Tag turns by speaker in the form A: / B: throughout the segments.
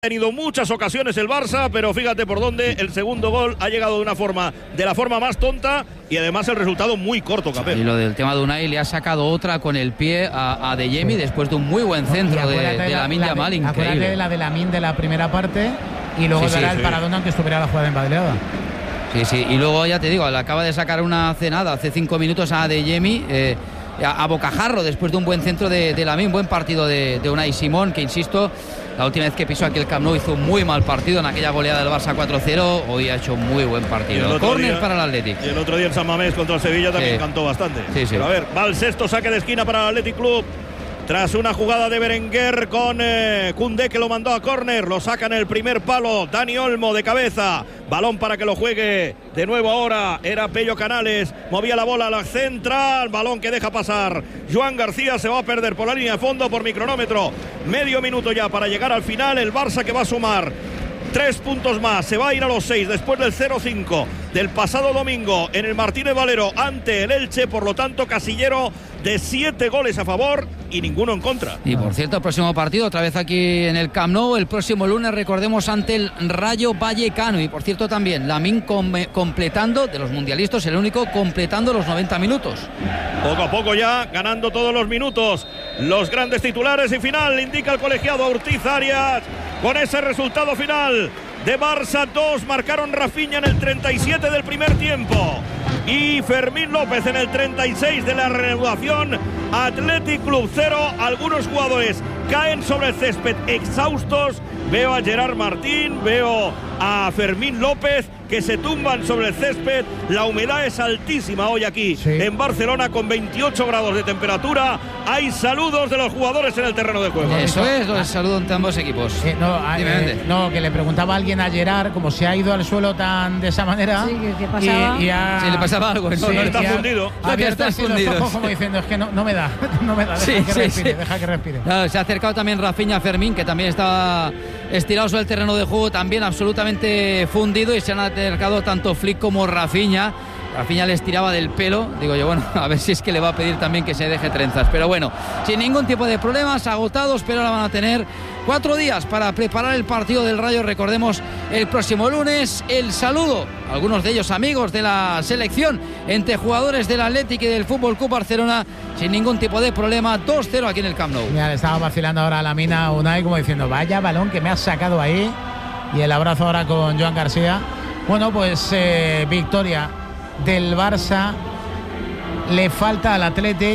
A: Ha tenido muchas ocasiones el Barça, pero fíjate por dónde el segundo gol ha llegado de la forma más tonta y además el resultado muy corto, Capel.
B: Y lo del tema de Unai, le ha sacado otra con el pie a Adeyemi después de un muy buen centro de Lamine Yamal, increíble.
C: Acuérdate la de Lamine de la primera parte y luego dará el paradón aunque estuviera la jugada embadeleada.
B: Sí, y luego ya te digo, le acaba de sacar una cenada hace 5 minutos a Adeyemi a bocajarro después de un buen centro de Lamine, buen partido de Unai Simón, que insisto, la última vez que pisó aquí el Camp Nou hizo un muy mal partido en aquella goleada del Barça 4-0, hoy ha hecho muy buen partido. Córner para el Athletic.
A: Y el otro día en San Mamés contra el Sevilla también cantó bastante. Pero a ver, va el sexto saque de esquina para el Athletic Club. Tras una jugada de Berenguer con Koundé, que lo mandó a córner, lo saca en el primer palo Dani Olmo de cabeza, balón para que lo juegue de nuevo ahora, era Pello Canales, movía la bola a la central, balón que deja pasar Joan García, se va a perder por la línea de fondo por mi cronómetro, medio minuto ya para llegar al final, el Barça que va a sumar 3 puntos más, se va a ir a los 6 después del 0-5 del pasado domingo en el Martínez Valero ante el Elche, por lo tanto casillero de 7 goles a favor y ninguno en contra.
B: Y por cierto, el próximo partido otra vez aquí en el Camp Nou, el próximo lunes, recordemos, ante el Rayo Vallecano. Y por cierto también Lamine completando, de los mundialistas, el único completando los 90 minutos.
A: Poco a poco ya ganando todos los minutos. Los grandes titulares y final, indica el colegiado Ortiz Arias. Con ese resultado final de Barça 2, marcaron Rafinha en el 37 del primer tiempo y Fermín López en el 36 de la reanudación. Athletic Club 0, algunos jugadores caen sobre el césped exhaustos. Veo a Gerard Martín, veo a Fermín López que se tumban sobre el césped. La humedad es altísima hoy aquí en Barcelona con 28 grados de temperatura. Hay saludos de los jugadores en el terreno de juego.
B: Eso es, los saludos entre ambos equipos.
C: No, que le preguntaba a alguien a Gerard cómo se ha ido al suelo tan de esa manera.
D: Sí, ¿qué pasaba?
B: Sí, le pasaba algo.
A: No está fundido.
C: Abierto así los ojos como diciendo, es que no me da, deja que respire.
B: Claro, se ha acercado también Rafinha a Fermín, que también estaba estirado sobre el terreno de juego, también absolutamente fundido, y se han acercado tanto Flick como Rafinha. Rafinha le estiraba del pelo, digo yo, bueno, a ver si es que le va a pedir también que se deje trenzas, pero bueno, sin ningún tipo de problemas, agotados, pero ahora van a tener 4 días para preparar el partido del Rayo, recordemos, el próximo lunes. El saludo, algunos de ellos amigos de la selección, entre jugadores del Athletic y del Fútbol Club Barcelona, sin ningún tipo de problema, 2-0 aquí en el Camp Nou.
C: Mira, le estaba vacilando ahora a Lamine a Unai como diciendo, vaya balón que me has sacado ahí, y el abrazo ahora con Joan García. Bueno, pues victoria del Barça. Le falta al Athletic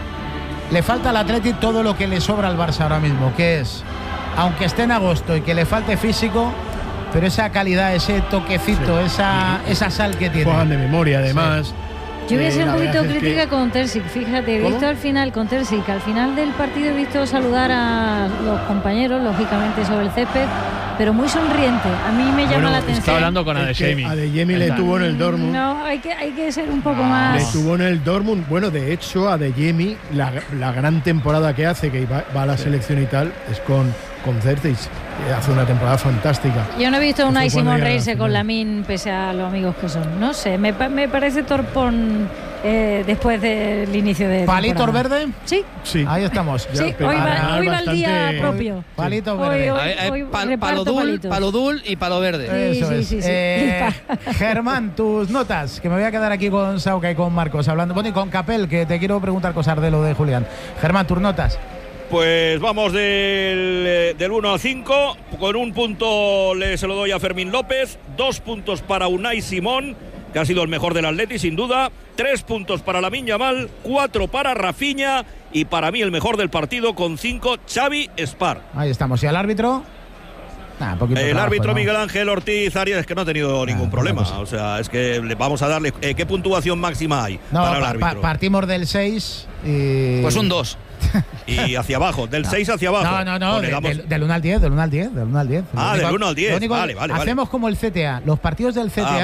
C: todo lo que le sobra al Barça ahora mismo, que es, aunque esté en agosto y que le falte físico, pero esa calidad, ese toquecito, esa sal que tiene.
E: Juegan de memoria, además.
D: Yo voy a ser un poquito crítica con Terzic, fíjate, he visto al final del partido, he visto saludar a los compañeros, lógicamente sobre el césped, pero muy sonriente. A mí me llama la atención.
E: Está hablando con Adeyemi. Adeyemi le tuvo en el Dortmund.
D: No, hay que ser un poco más.
E: Le tuvo en el Dortmund. Bueno, de hecho, Adeyemi, la gran temporada que hace, que va a la selección y tal, es con Terzic. Hace una temporada fantástica.
D: Yo no he visto a Unai Simón reírse con Lamine, pese a los amigos que son. No sé, me parece torpón después del inicio de
C: ¿Palitos verde?
D: Sí.
C: Ahí estamos.
D: Sí, hoy va el día propio.
C: Palitos verde.
B: Palo dul y palo verde.
C: Eso es. Germán, tus notas, que me voy a quedar aquí con Sauca y con Marcos hablando. Bueno, y con Capel, que te quiero preguntar cosas de lo de Julián. Germán, tus notas.
A: Pues vamos del 1 al 5. Con un punto se lo doy a Fermín López, 2 puntos para Unai Simón, que ha sido el mejor del Atleti sin duda, 3 puntos para Lamine Yamal, 4 para Rafinha y para mí el mejor del partido con 5, Xavi Espar.
C: Ahí estamos. ¿Y al árbitro?
A: El árbitro Miguel Ángel Ortiz Arias, es que no ha tenido ningún problema. O sea, es que le vamos a darle. ¿Qué puntuación máxima hay para el árbitro?
C: Partimos del 6 y...
B: Pues un 2.
A: Y hacia abajo, del 6 hacia abajo.
C: No, del 1 al 10, del 1 al 10.
A: Ah, del 1 al 10. Vale.
C: Hacemos como el CTA, los partidos del CTA,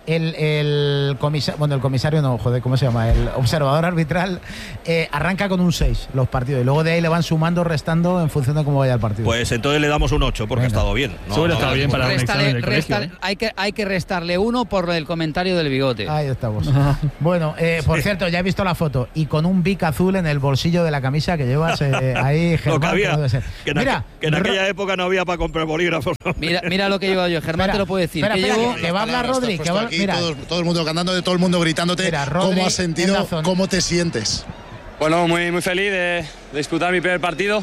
C: el comisario no, joder, ¿cómo se llama? El observador arbitral arranca con un 6 los partidos y luego de ahí le van sumando, restando en función de cómo vaya el partido.
A: Pues entonces le damos un 8 porque ha estado bien.
F: Seguro está bien para un examen del colegio.
B: Hay que restarle 1 por el comentario del bigote.
C: Ahí estamos. Bueno, por cierto, ya he visto la foto y con un bic azul en el bolsillo de la camisa que llevas ahí, Germán.
A: Lo que había,
C: no debe ser.
A: que en aquella época no había para comprar bolígrafos.
B: Mira lo que llevo yo, Germán, te lo puedo decir.
C: Que va a hablar Rodri. Que va,
G: mira. Todo el mundo cantando, todo el mundo gritándote.
C: Mira, Rodri,
G: ¿cómo has sentido? ¿Cómo te sientes?
H: Bueno, muy feliz de disputar mi primer partido.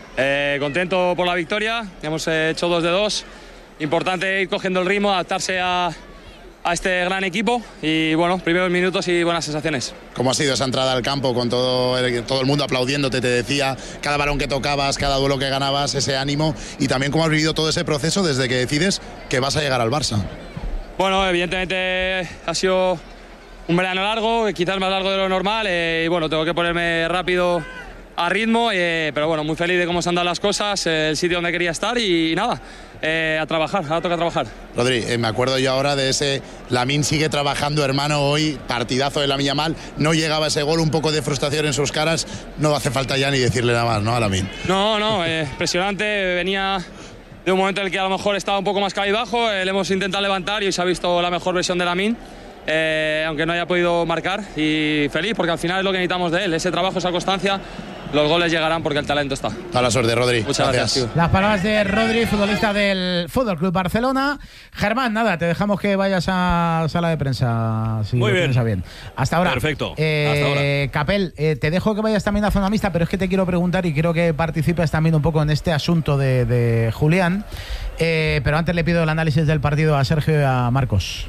H: Contento por la victoria. Hemos hecho 2 de 2. Importante ir cogiendo el ritmo, adaptarse a este gran equipo. Y bueno, primeros minutos y buenas sensaciones.
G: ¿Cómo ha sido esa entrada al campo con todo el mundo aplaudiéndote? Te decía, cada balón que tocabas, cada duelo que ganabas, ese ánimo. Y también cómo has vivido todo ese proceso desde que decides que vas a llegar al Barça.
H: Bueno, evidentemente ha sido un verano largo, quizás más largo de lo normal, y bueno, tengo que ponerme rápido a ritmo, pero bueno, muy feliz de cómo se han dado las cosas, el sitio donde quería estar y nada, a trabajar, ahora toca trabajar.
G: Rodri, me acuerdo yo ahora de ese Lamine sigue trabajando, hermano, hoy partidazo de Lamine Yamal, no llegaba ese gol, un poco de frustración en sus caras, no hace falta ya ni decirle nada más, ¿no? A Lamine.
H: No, impresionante, venía de un momento en el que a lo mejor estaba un poco más cabizbajo, le hemos intentado levantar y hoy se ha visto la mejor versión de Lamine. Aunque no haya podido marcar, y feliz porque al final es lo que necesitamos de él, ese trabajo, esa constancia. Los goles llegarán porque el talento está.
G: A la suerte, Rodri.
H: Muchas gracias.
C: Las palabras de Rodri, futbolista del Fútbol Club Barcelona. Germán, nada, te dejamos que vayas a sala de prensa. Si
A: muy bien.
C: Bien. Hasta ahora.
A: Perfecto. Hasta ahora.
C: Capel, te dejo que vayas también a zona mixta, pero es que te quiero preguntar y quiero que participes también un poco en este asunto de Julián. Pero antes le pido el análisis del partido a Sergio y a Marcos.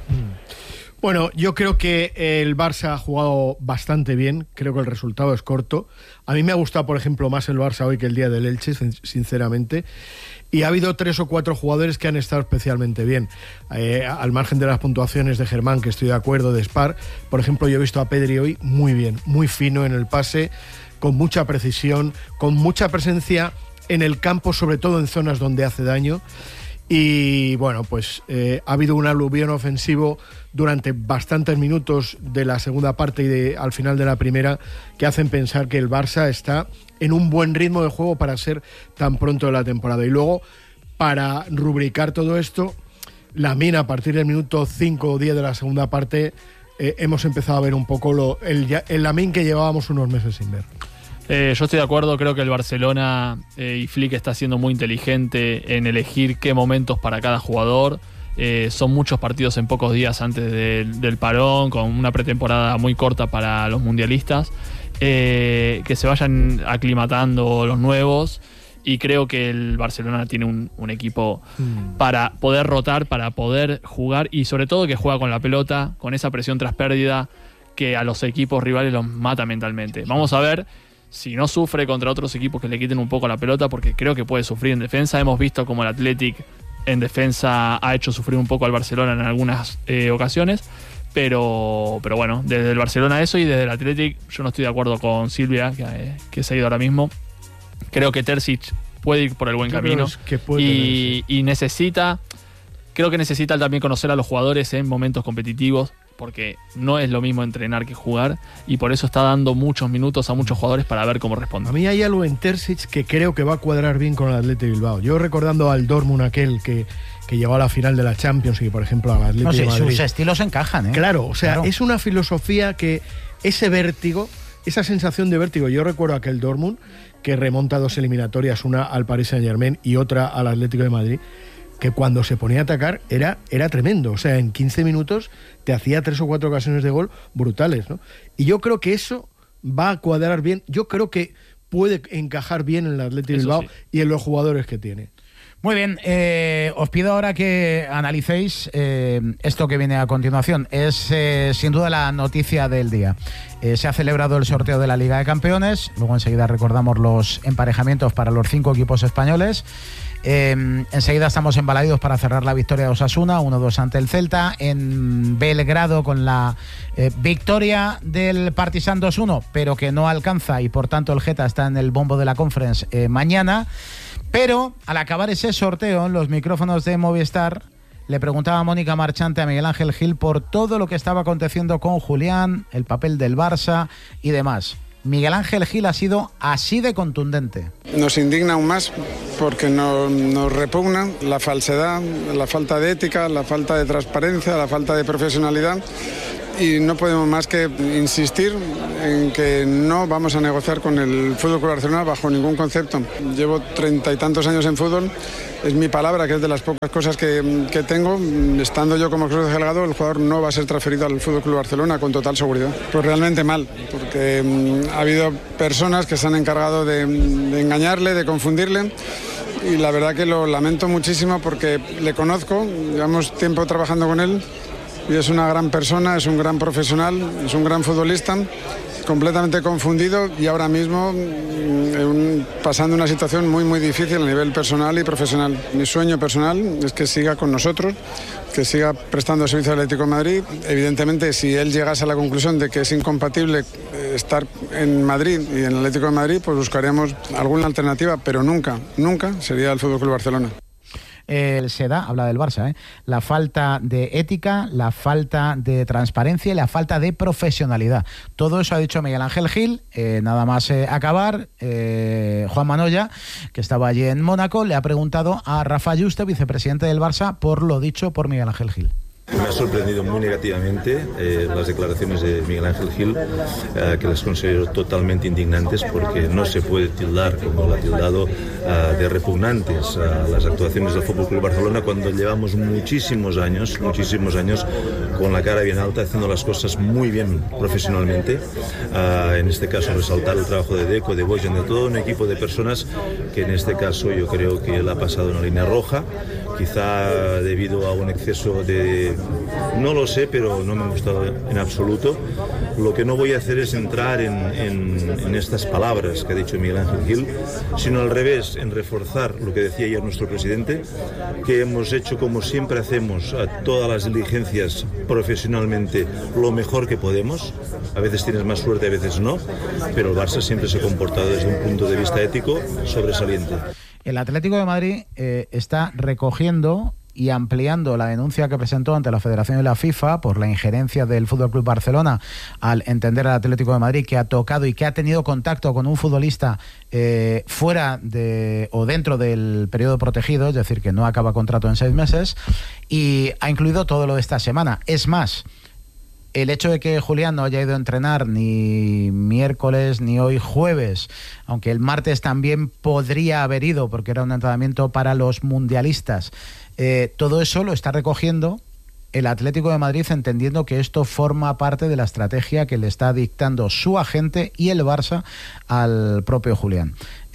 E: Bueno, yo creo que el Barça ha jugado bastante bien, creo que el resultado es corto. A mí me ha gustado, por ejemplo, más el Barça hoy que el día del Elche, sinceramente. Y ha habido 3 o 4 jugadores que han estado especialmente bien. Al margen de las puntuaciones de Germán, que estoy de acuerdo, de Spar, por ejemplo, yo he visto a Pedri hoy muy bien, muy fino en el pase, con mucha precisión, con mucha presencia en el campo, sobre todo en zonas donde hace daño. Y bueno, pues ha habido un aluvión ofensivo durante bastantes minutos de la segunda parte y al final de la primera que hacen pensar que el Barça está en un buen ritmo de juego para ser tan pronto de la temporada. Y luego, para rubricar todo esto, Lamine, a partir del minuto 5 o 10 de la segunda parte, hemos empezado a ver un poco el Lamine que llevábamos unos meses sin ver.
F: Yo estoy de acuerdo, creo que el Barcelona y Flick está siendo muy inteligente en elegir qué momentos para cada jugador. Son muchos partidos en pocos días antes del parón, con una pretemporada muy corta para los mundialistas. Que se vayan aclimatando los nuevos, y creo que el Barcelona tiene un equipo para poder rotar, para poder jugar, y sobre todo que juega con la pelota, con esa presión tras pérdida que a los equipos rivales los mata mentalmente. Vamos a ver si no sufre contra otros equipos que le quiten un poco la pelota, porque creo que puede sufrir en defensa. Hemos visto como el Athletic en defensa ha hecho sufrir un poco al Barcelona en algunas ocasiones, pero bueno, desde el Barcelona eso, y desde el Athletic yo no estoy de acuerdo con Silvia, que se ha ido ahora mismo. Creo que Terzic puede ir por el buen camino, y necesita también conocer a los jugadores en momentos competitivos, porque no es lo mismo entrenar que jugar, y por eso está dando muchos minutos a muchos jugadores para ver cómo responden.
E: A mí hay algo en Terzic que creo que va a cuadrar bien con el Athletic Bilbao. Yo recordando al Dortmund aquel que llegó a la final de la Champions, y por ejemplo al Athletic de Madrid.
C: Sus estilos encajan, ¿eh?
E: Claro, o sea, es una filosofía que ese vértigo, esa sensación de vértigo. Yo recuerdo aquel Dortmund que remonta 2 eliminatorias, una al Paris Saint-Germain y otra al Atlético de Madrid, que cuando se ponía a atacar era tremendo. O sea, en 15 minutos te hacía 3 o 4 ocasiones de gol brutales, ¿no? Y yo creo que eso va a cuadrar bien. Yo creo que puede encajar bien en el Athletic Bilbao, sí, y en los jugadores que tiene.
C: Muy bien, os pido ahora que analicéis esto que viene a continuación. Es sin duda la noticia del día. Se ha celebrado el sorteo de la Liga de Campeones. Luego enseguida recordamos los emparejamientos para los 5 equipos españoles. Enseguida estamos embalaídos para cerrar la victoria de Osasuna 1-2 ante el Celta. En Belgrado con la victoria del Partizan 2-1, pero que no alcanza, y por tanto el Geta está en el bombo de la Conference mañana. Pero al acabar ese sorteo, en los micrófonos de Movistar, Le preguntaba a Mónica Marchante a Miguel Ángel Gil por todo lo que estaba aconteciendo con Julián, el papel del Barça y demás. Miguel Ángel Gil ha sido así de contundente.
I: Nos indigna aún más porque nos repugna la falsedad, la falta de ética, la falta de transparencia, la falta de profesionalidad. Y no podemos más que insistir en que no vamos a negociar con el Fútbol Club Barcelona bajo ningún concepto. Llevo 30 y tantos años en fútbol, es mi palabra, que es de las pocas cosas que tengo. Estando yo como Cruz Delgado, el jugador no va a ser transferido al Fútbol Club Barcelona con total seguridad. Pues realmente mal, porque ha habido personas que se han encargado de engañarle, de confundirle. Y la verdad que lo lamento muchísimo porque le conozco, llevamos tiempo trabajando con él. Y es una gran persona, es un gran profesional, es un gran futbolista, completamente confundido y ahora mismo pasando una situación muy muy difícil a nivel personal y profesional. Mi sueño personal es que siga con nosotros, que siga prestando servicio al Atlético de Madrid. Evidentemente, si él llegase a la conclusión de que es incompatible estar en Madrid y en el Atlético de Madrid, pues buscaríamos alguna alternativa, pero nunca sería el Fútbol Club Barcelona.
C: Se da, habla del Barça, la falta de ética, la falta de transparencia y la falta de profesionalidad. Todo eso ha dicho Miguel Ángel Gil. Nada más acabar, Juan Manoya, que estaba allí en Mónaco, le ha preguntado a Rafa Yuste, vicepresidente del Barça, por lo dicho por Miguel Ángel Gil.
J: Me ha sorprendido muy negativamente las declaraciones de Miguel Ángel Gil, que las considero totalmente indignantes porque no se puede tildar, como lo ha tildado, de repugnantes a las actuaciones del Fútbol Club Barcelona cuando llevamos muchísimos años con la cara bien alta, haciendo las cosas muy bien profesionalmente. En este caso resaltar el trabajo de Deco, de Bojan, de todo un equipo de personas que en este caso yo creo que él ha pasado una línea roja, quizá debido a un exceso de... No lo sé, pero no me ha gustado en absoluto. Lo que no voy a hacer es entrar en estas palabras que ha dicho Miguel Ángel Gil, sino al revés, en reforzar lo que decía ayer nuestro presidente, que hemos hecho como siempre hacemos a todas las diligencias profesionalmente lo mejor que podemos. A veces tienes más suerte, a veces no, pero el Barça siempre se ha comportado desde un punto de vista ético sobresaliente.
C: El Atlético de Madrid está recogiendo y ampliando la denuncia que presentó ante la Federación y la FIFA por la injerencia del Fútbol Club Barcelona al entender al Atlético de Madrid que ha tocado y que ha tenido contacto con un futbolista fuera de o dentro del periodo protegido, es decir, que no acaba contrato en 6 meses, y ha incluido todo lo de esta semana. Es más, el hecho de que Julián no haya ido a entrenar ni miércoles ni hoy jueves, aunque el martes también podría haber ido porque era un entrenamiento para los mundialistas, todo eso lo está recogiendo el Atlético de Madrid, entendiendo que esto forma parte de la estrategia que le está dictando su agente y el Barça al propio Julián.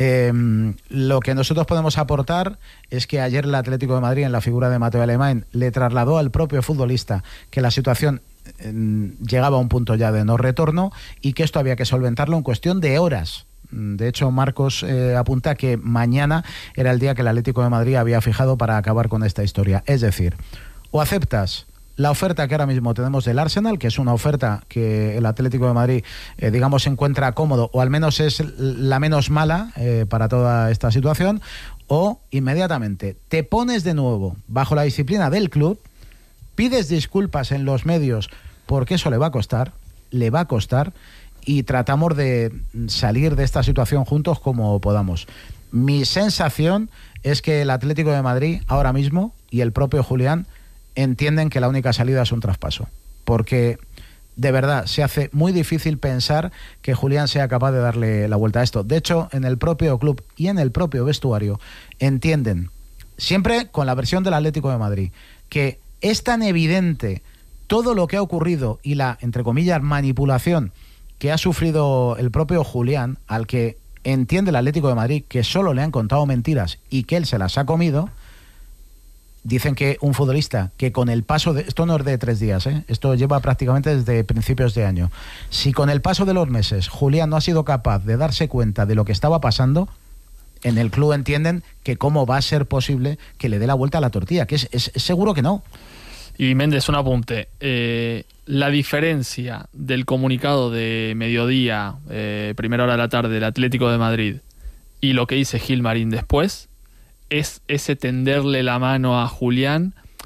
C: Lo que nosotros podemos aportar es que ayer el Atlético de Madrid, en la figura de Mateo Alemán, le trasladó al propio futbolista que la situación llegaba a un punto ya de no retorno y que esto había que solventarlo en cuestión de horas. De hecho, Marcos apunta que mañana era el día que el Atlético de Madrid había fijado para acabar con esta historia. Es decir, o aceptas la oferta que ahora mismo tenemos del Arsenal, que es una oferta que el Atlético de Madrid, digamos, se encuentra cómodo, o al menos es la menos mala para toda esta situación, o inmediatamente te pones de nuevo bajo la disciplina del club, pides disculpas en los medios porque eso le va a costar, y tratamos de salir de esta situación juntos como podamos. Mi sensación es que el Atlético de Madrid ahora mismo y el propio Julián entienden que la única salida es un traspaso, porque de verdad se hace muy difícil pensar que Julián sea capaz de darle la vuelta a esto. De hecho, en el propio club y en el propio vestuario entienden, siempre con la versión del Atlético de Madrid, que es tan evidente todo lo que ha ocurrido y la, entre comillas, manipulación que ha sufrido el propio Julián, al que entiende el Atlético de Madrid que solo le han contado mentiras y que él se las ha comido. Dicen que un futbolista que con el paso de... Esto no es de 3 días, esto lleva prácticamente desde principios de año. Si con el paso de los meses Julián no ha sido capaz de darse cuenta de lo que estaba pasando, en el club entienden que cómo va a ser posible que le dé la vuelta a la tortilla, que es seguro que no.
F: Y Méndez, un apunte. La diferencia del comunicado de mediodía, primera hora de la tarde, del Atlético de Madrid, y lo que dice Gilmarín después, es ese tenderle la mano a Julián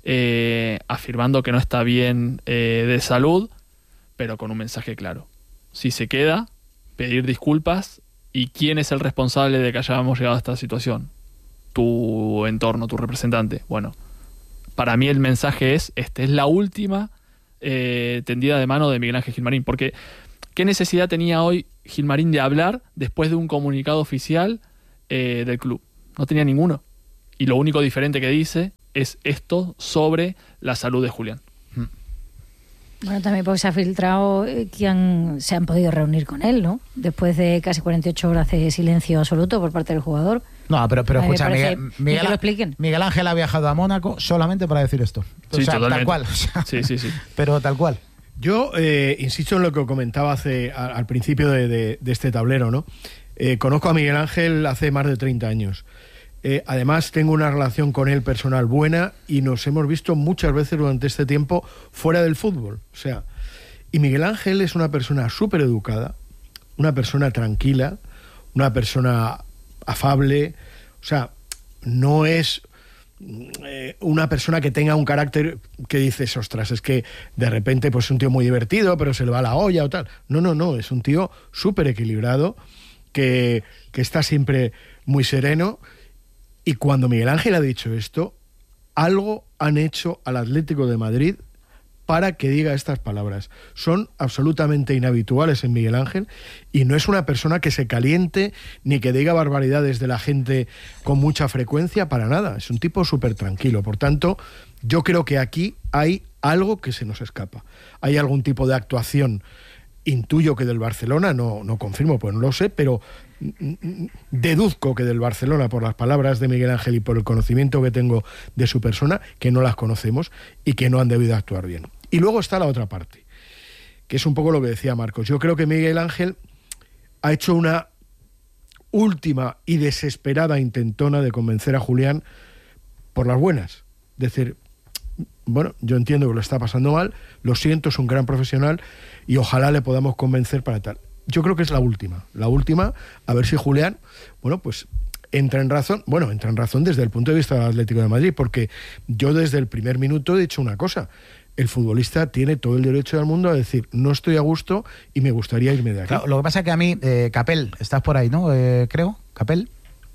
F: afirmando que no está bien de salud, pero con un mensaje claro. Si se queda, pedir disculpas. ¿Y quién es el responsable de que hayamos llegado a esta situación? Tu entorno, tu representante. Bueno, para mí el mensaje es, es la última tendida de mano de Miguel Ángel Gilmarín, porque ¿qué necesidad tenía hoy Gilmarín de hablar después de un comunicado oficial del club? No tenía ninguno. Y lo único diferente que dice es esto sobre la salud de Julián.
D: Bueno, también porque se ha filtrado que se han podido reunir con él, ¿no? Después de casi 48 horas de silencio absoluto por parte del jugador.
C: No, pero escucha, Miguel Ángel ha viajado a Mónaco solamente para decir esto.
F: Sí, totalmente.
C: Tal cual.
F: Sí.
C: Pero tal cual.
E: Yo insisto en lo que comentaba al principio de este tablero, ¿no? Conozco a Miguel Ángel hace más de 30 años. Además, tengo una relación con él personal buena y nos hemos visto muchas veces durante este tiempo fuera del fútbol. O sea, y Miguel Ángel es una persona súper educada, una persona tranquila, una persona afable. O sea, no es una persona que tenga un carácter que dices, ostras, es que de repente pues es un tío muy divertido, pero se le va la olla o tal. No, es un tío súper equilibrado, que está siempre muy sereno. Y cuando Miguel Ángel ha dicho esto, algo han hecho al Atlético de Madrid para que diga estas palabras. Son absolutamente inhabituales en Miguel Ángel y no es una persona que se caliente ni que diga barbaridades de la gente con mucha frecuencia, para nada. Es un tipo súper tranquilo. Por tanto, yo creo que aquí hay algo que se nos escapa. Hay algún tipo de actuación, intuyo que del Barcelona, no confirmo, pues no lo sé, pero deduzco que del Barcelona, por las palabras de Miguel Ángel y por el conocimiento que tengo de su persona, que no las conocemos y que no han debido actuar bien. Y luego está la otra parte, que es un poco lo que decía Marcos. Yo creo que Miguel Ángel ha hecho una última y desesperada intentona de convencer a Julián por las buenas. Decir, bueno, yo entiendo que lo está pasando mal, lo siento, es un gran profesional y ojalá le podamos convencer para tal. Yo creo que es la última, a ver si Julián, bueno, pues entra en razón desde el punto de vista del Atlético de Madrid, porque yo desde el primer minuto he dicho una cosa: el futbolista tiene todo el derecho del mundo a decir, no estoy a gusto y me gustaría irme de aquí.
C: Claro, lo que pasa es que a mí, Capel, estás por ahí, ¿no? Creo, Capel,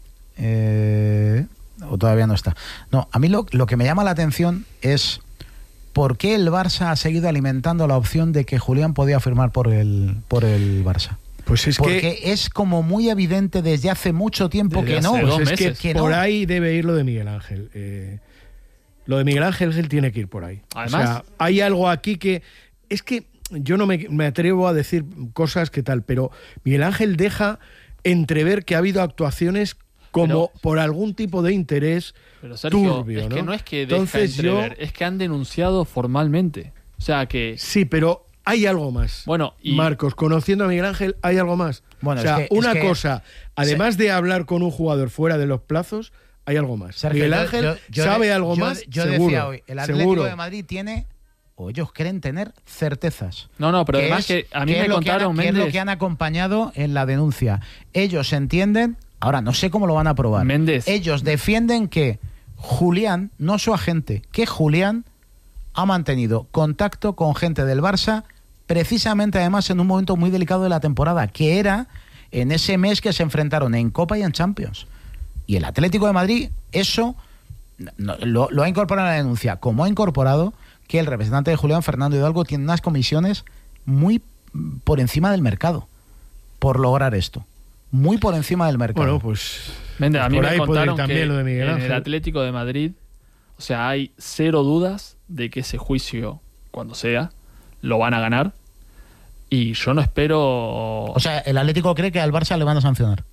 C: o todavía no está. No, a mí lo que me llama la atención es ¿por qué el Barça ha seguido alimentando la opción de que Julián podía firmar por el Barça?
E: Pues es
C: porque es como muy evidente desde hace mucho tiempo que no.
E: Pues es que por ahí debe ir lo de Miguel Ángel. Lo de Miguel Ángel, él tiene que ir por ahí.
F: Además,
E: o sea, hay algo aquí que... Es que yo no me atrevo a decir cosas que tal, pero Miguel Ángel deja entrever que ha habido actuaciones como por algún tipo de interés, pero Sergio, turbio,
F: es
E: ¿no?
F: que no es que deja entrever, es que han denunciado formalmente. O sea que...
E: Sí, pero hay algo más.
F: Bueno, y
E: Marcos, conociendo a Miguel Ángel, hay algo más. Bueno, o sea, una cosa, además de hablar con un jugador fuera de los plazos, hay algo más.
C: Sergio,
E: Miguel Ángel sabe algo más,
C: yo
E: seguro.
C: Decía hoy, el Atlético de Madrid tiene, o ellos creen tener, certezas.
F: No, pero además que a mí me contaron,
C: Méndez, ¿qué es lo que han acompañado en la denuncia? Ellos entienden, ahora no sé cómo lo van a probar,
F: Méndez.
C: Ellos defienden que Julián, no su agente, que Julián ha mantenido contacto con gente del Barça, precisamente además en un momento muy delicado de la temporada, que era en ese mes que se enfrentaron en Copa y en Champions. Y el Atlético de Madrid eso lo ha incorporado en la denuncia, como ha incorporado que el representante de Julián, Fernando Hidalgo, tiene unas comisiones muy por encima del mercado por lograr esto. Muy por encima del mercado.
E: Bueno, pues
F: Méndez, a mí me contaron
E: que
F: lo
E: de Miguel Ángel.
F: En el Atlético de Madrid, o sea, hay cero dudas de que ese juicio, cuando sea, lo van a ganar. Y yo no espero...
C: O sea, el Atlético cree que al Barça le van a sancionar.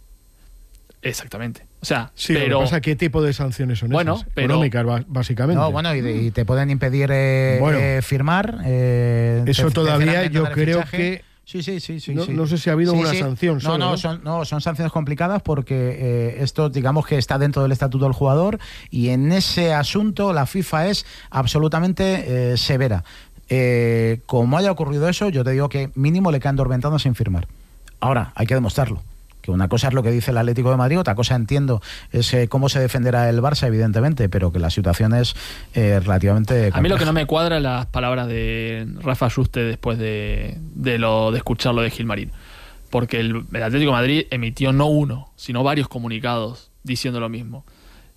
F: Exactamente. O sea,
E: sí,
F: pero...
E: lo que pasa, ¿qué tipo de sanciones son esas? Económicas, básicamente.
C: No, bueno, y te pueden impedir firmar.
E: Eso todavía yo creo que...
C: Sí.
E: No sé si ha habido una sanción.
C: Son sanciones complicadas porque esto, digamos que está dentro del estatuto del jugador y en ese asunto la FIFA es absolutamente severa. Como haya ocurrido eso, yo te digo que mínimo le quedan 2 ventanas sin firmar. Ahora, hay que demostrarlo. que una cosa es lo que dice el Atlético de Madrid, otra cosa entiendo es cómo se defenderá el Barça, evidentemente, pero que la situación es relativamente compleja.
F: A mí lo que no me cuadra es las palabras de Rafa Juste después de escuchar lo de Gilmarín, porque el Atlético de Madrid emitió no uno, sino varios comunicados diciendo lo mismo,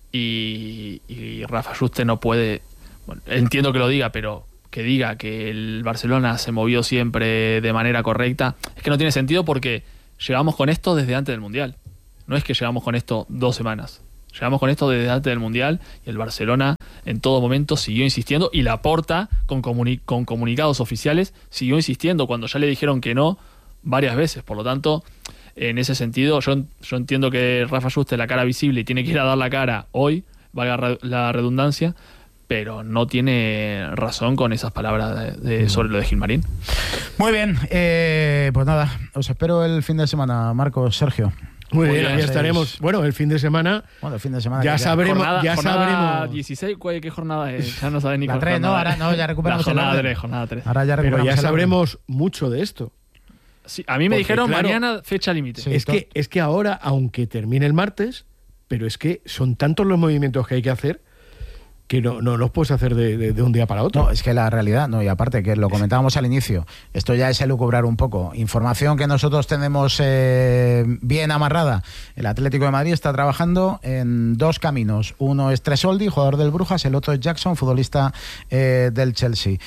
F: y Rafa Juste no puede, bueno, entiendo que lo diga, pero que diga que el Barcelona se movió siempre de manera correcta, es que no tiene sentido, porque llegamos con esto desde antes del Mundial. No es que llegamos con esto 2 semanas. Llegamos con esto desde antes del Mundial, y el Barcelona en todo momento siguió insistiendo, y Laporta con comunicados oficiales siguió insistiendo cuando ya le dijeron que no varias veces. Por lo tanto, en ese sentido, yo entiendo que Rafa Juste es la cara visible y tiene que ir a dar la cara hoy, valga la redundancia, pero no tiene razón con esas palabras sobre lo de Gilmarín.
C: Muy bien, pues nada, os espero el fin de semana, Marcos, Sergio.
E: Muy bien, ya estaremos. Bueno, el fin de semana.
C: Bueno, el fin de semana.
E: Ya sabremos.
F: Jornada 16, ¿qué jornada es? Ya no sabes ni
C: la 3, no, ahora no, ya recuperamos
F: jornada
C: el
F: 3.
C: Ahora ya recuperamos.
E: Pero ya sabremos mucho de esto.
F: Sí, a mí me dijeron mañana fecha límite.
E: Sí, es que ahora, aunque termine el martes, pero es que son tantos los movimientos que hay que hacer que no los puedes hacer de un día para otro.
C: No, es que la realidad, no, y aparte que lo comentábamos al inicio, esto ya es elucubrar un poco. Información que nosotros tenemos bien amarrada. El Atlético de Madrid está trabajando en 2 caminos. Uno es Tresoldi, jugador del Brujas, el otro es Jackson, futbolista del Chelsea.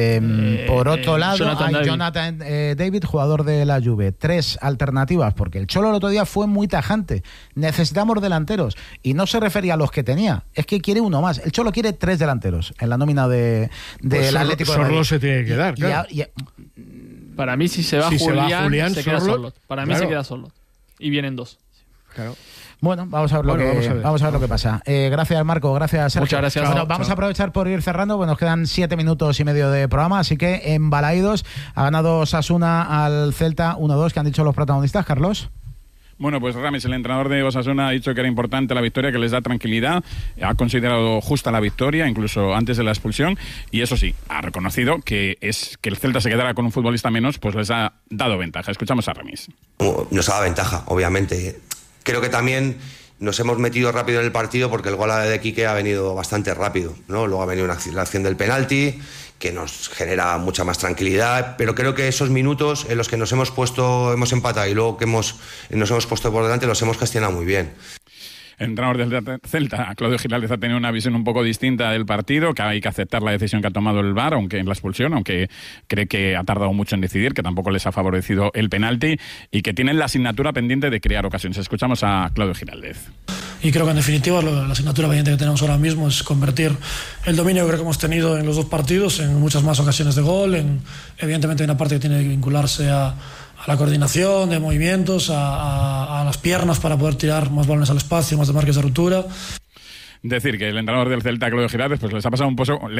C: Por otro lado, hay Jonathan David, jugador de la Juve. 3 alternativas, porque el Cholo el otro día fue muy tajante. Necesitamos delanteros, y no se refería a los que tenía, es que quiere uno más. El Cholo quiere 3 delanteros en la nómina del Atlético de Madrid.
E: Sorlo se tiene que quedar, claro.
F: Para mí, si se va Julián, se queda Sorlo. Para mí se queda Sorlo. Y vienen 2.
E: Claro.
C: Bueno, vamos a ver lo que pasa. Gracias, Marco. Gracias, Sergio.
F: Muchas gracias.
C: Bueno, vamos a aprovechar por ir cerrando. Bueno, nos quedan 7 minutos y medio de programa, así que en Balaídos ha ganado Osasuna al Celta 1-2. ¿Qué han dicho los protagonistas, Carlos?
K: Bueno, pues Ramis, el entrenador de Osasuna, ha dicho que era importante la victoria, que les da tranquilidad. Ha considerado justa la victoria, incluso antes de la expulsión. Y eso sí, ha reconocido que el Celta se quedara con un futbolista menos, pues les ha dado ventaja. Escuchamos a Ramis.
L: Nos ha dado ventaja, obviamente. Creo que también nos hemos metido rápido en el partido, porque el gol de Quique ha venido bastante rápido, ¿no? Luego ha venido la acción del penalti, que nos genera mucha más tranquilidad, pero creo que esos minutos en los que hemos empatado y luego que nos hemos puesto por delante, los hemos gestionado muy bien.
K: El entrenador del Celta, Claudio Giraldez, ha tenido una visión un poco distinta del partido, que hay que aceptar la decisión que ha tomado el VAR, aunque en la expulsión, aunque cree que ha tardado mucho en decidir, que tampoco les ha favorecido el penalti, y que tienen la asignatura pendiente de crear ocasiones. Escuchamos a Claudio Giraldez.
M: Y creo que en definitiva la asignatura pendiente que tenemos ahora mismo es convertir el dominio que creo que hemos tenido en los 2 partidos en muchas más ocasiones de gol. Evidentemente hay una parte que tiene que vincularse a la coordinación de movimientos, a las piernas para poder tirar más balones al espacio, más de marques de ruptura.
K: Decir que el entrenador del Celta, Claudio Giraldez, pues le ha pasado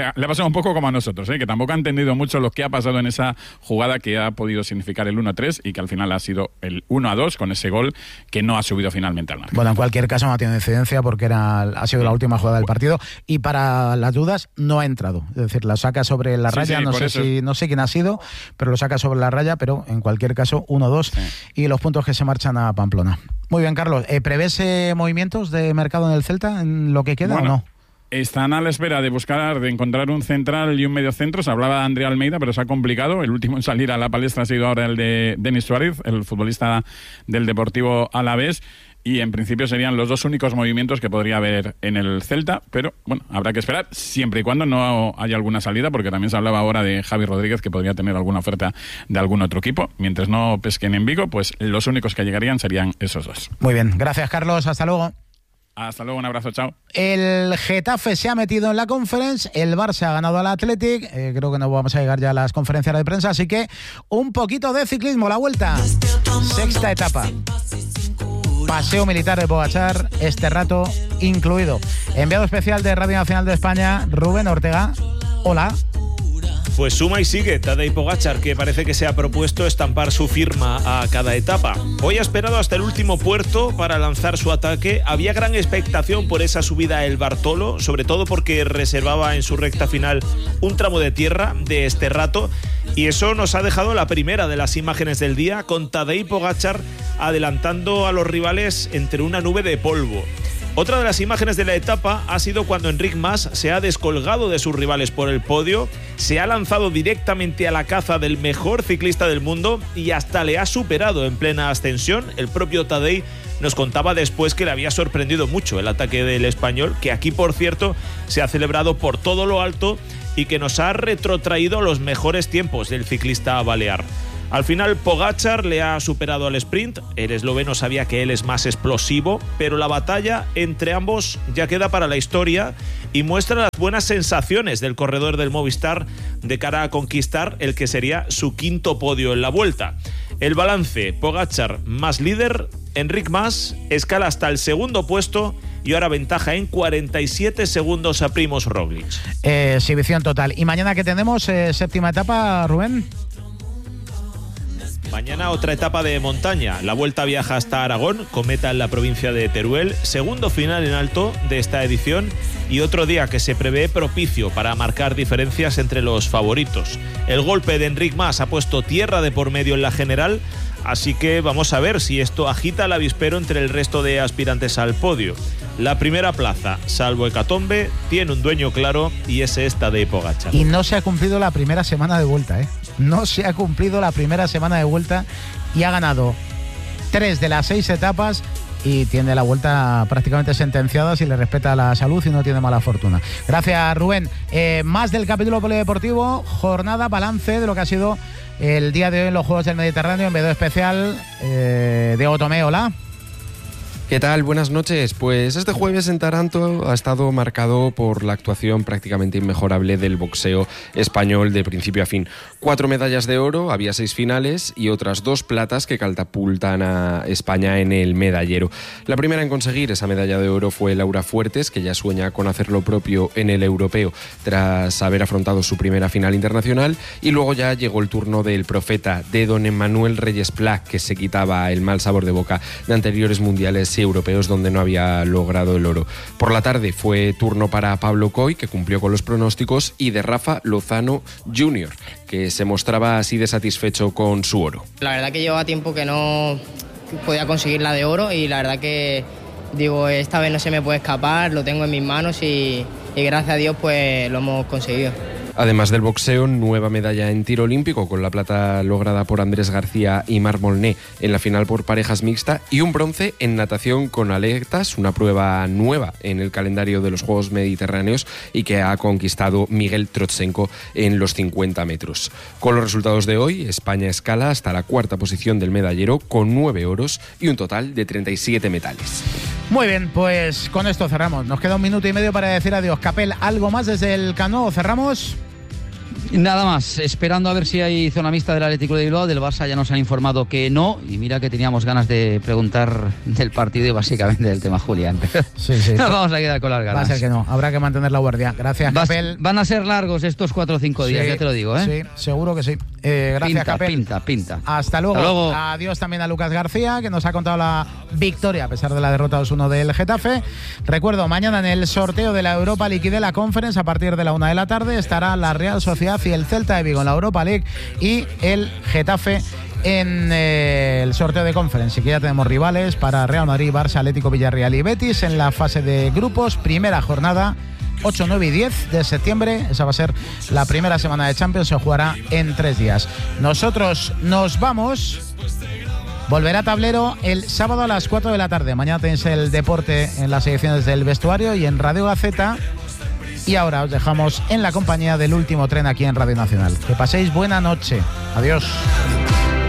K: un poco como a nosotros, que tampoco ha entendido mucho lo que ha pasado en esa jugada que ha podido significar el 1-3 y que al final ha sido el 1-2 con ese gol que no ha subido finalmente al margen.
C: Bueno, en cualquier caso no ha tenido incidencia porque ha sido la última jugada del partido, y para las dudas no ha entrado. Es decir, la saca sobre la raya, no sé quién ha sido, pero lo saca sobre la raya, pero en cualquier caso 1-2 y los puntos que se marchan a Pamplona. Muy bien, Carlos. ¿Prevés movimientos de mercado en el Celta en lo que queda o no?
K: Están a la espera de encontrar un central y un mediocentro. Se hablaba de André Almeida, pero se ha complicado. El último en salir a la palestra ha sido ahora el de Denis Suárez, el futbolista del Deportivo Alavés. Y en principio serían los 2 únicos movimientos que podría haber en el Celta, pero bueno, habrá que esperar siempre y cuando no haya alguna salida, porque también se hablaba ahora de Javi Rodríguez, que podría tener alguna oferta de algún otro equipo. Mientras no pesquen en Vigo, pues los únicos que llegarían serían esos 2.
C: Muy bien, gracias, Carlos, hasta luego.
K: Hasta luego, un abrazo, chao.
C: El Getafe se ha metido en la Conference, el Barça ha ganado al Athletic, creo que no vamos a llegar ya a las conferencias de prensa, así que un poquito de ciclismo, la vuelta, 6ª etapa. Paseo militar de Pogačar, este rato incluido. Enviado especial de Radio Nacional de España, Rubén Ortega. Hola.
N: Pues suma y sigue Tadej Pogačar, que parece que se ha propuesto estampar su firma a cada etapa. Hoy ha esperado hasta el último puerto para lanzar su ataque. Había gran expectación por esa subida a El Bartolo, sobre todo porque reservaba en su recta final un tramo de tierra de este rato, y eso nos ha dejado la primera de las imágenes del día, con Tadej Pogačar adelantando a los rivales entre una nube de polvo. Otra de las imágenes de la etapa ha sido cuando Enric Mas se ha descolgado de sus rivales por el podio, se ha lanzado directamente a la caza del mejor ciclista del mundo y hasta le ha superado en plena ascensión. El propio Tadej nos contaba después que le había sorprendido mucho el ataque del español, que aquí, por cierto, se ha celebrado por todo lo alto y que nos ha retrotraído los mejores tiempos del ciclista balear. Al final Pogačar le ha superado al sprint, el esloveno sabía que él es más explosivo, pero la batalla entre ambos ya queda para la historia y muestra las buenas sensaciones del corredor del Movistar de cara a conquistar el que sería su quinto podio en la Vuelta. El balance: Pogačar más líder, Enric Mas escala hasta el segundo puesto y ahora ventaja en 47 segundos a Primož Roglič.
C: Exhibición total. ¿Y mañana qué tenemos? Séptima etapa, Rubén.
N: Mañana otra etapa de montaña. La Vuelta viaja hasta Aragón, con meta en la provincia de Teruel. Segundo final en alto de esta edición y otro día que se prevé propicio para marcar diferencias entre los favoritos. El golpe de Enric Mas ha puesto tierra de por medio en la general, así que vamos a ver si esto agita el avispero entre el resto de aspirantes al podio. La primera plaza, salvo hecatombe, tiene un dueño claro y ese es Tadej Pogačar.
C: Y no se ha cumplido la primera semana de Vuelta, ¿eh? No se ha cumplido la primera semana de Vuelta y ha ganado 3 de las 6 etapas y tiene la Vuelta prácticamente sentenciada si le respeta la salud y no tiene mala fortuna. Gracias, Rubén. Más del capítulo polideportivo, jornada, balance de lo que ha sido el día de hoy en los Juegos del Mediterráneo, en video especial de Otomé. Hola.
O: ¿Qué tal? Buenas noches. Pues este jueves en Taranto ha estado marcado por la actuación prácticamente inmejorable del boxeo español de principio a fin. 4 medallas de oro, había 6 finales y otras 2 platas que catapultan a España en el medallero. La primera en conseguir esa medalla de oro fue Laura Fuertes, que ya sueña con hacer lo propio en el europeo tras haber afrontado su primera final internacional, y luego ya llegó el turno del profeta, de don Emmanuel Reyes Pla, que se quitaba el mal sabor de boca de anteriores mundiales europeos donde no había logrado el oro. Por la tarde fue turno para Pablo Coy, que cumplió con los pronósticos, y de Rafa Lozano Jr., que se mostraba así de satisfecho con su oro.
P: La verdad que llevaba tiempo que no podía conseguir la de oro y la verdad que digo, esta vez no se me puede escapar, lo tengo en mis manos y gracias a Dios pues lo hemos conseguido.
O: Además del boxeo, nueva medalla en tiro olímpico, con la plata lograda por Andrés García y Marc Molné en la final por parejas mixta, y un bronce en natación con aletas, una prueba nueva en el calendario de los Juegos Mediterráneos y que ha conquistado Miguel Trotsenko en los 50 metros. Con los resultados de hoy, España escala hasta la 4ª posición del medallero con 9 oros y un total de 37 metales.
C: Muy bien, pues con esto cerramos. Nos queda 1 minuto y medio para decir adiós. Capel, ¿algo más desde el Cano? ¿Cerramos?
B: Nada más, esperando a ver si hay zona mixta del Atlético de Bilbao. Del Barça ya nos han informado que no, y mira que teníamos ganas de preguntar del partido y básicamente del tema Julián.
C: Sí.
B: Nos vamos a quedar con las ganas.
C: Va a ser que no, habrá que mantener la guardia. Gracias, Capel.
B: Van a ser largos estos 4 o 5 días, ya te lo digo, ¿eh?
C: Sí, seguro que sí. Gracias, Capel.
B: Pinta.
C: Hasta luego. Adiós también a Lucas García, que nos ha contado la victoria a pesar de la derrota 2-1 del Getafe. Recuerdo, mañana en el sorteo de la Europa League y de la Conference, a partir de la 1 de la tarde, estará la Real Sociedad y el Celta de Vigo en la Europa League y el Getafe en el sorteo de Conference. Y que ya tenemos rivales para Real Madrid, Barça, Atlético, Villarreal y Betis en la fase de grupos. Primera jornada, 8, 9 y 10 de septiembre. Esa va a ser la primera semana de Champions. Se jugará en 3 días. Nosotros nos vamos. Volverá Tablero el sábado a las 4 de la tarde. Mañana tenéis el deporte en las ediciones del vestuario y en Radio Gaceta. Y ahora os dejamos en la compañía del Último Tren aquí en Radio Nacional. Que paséis buena noche. Adiós.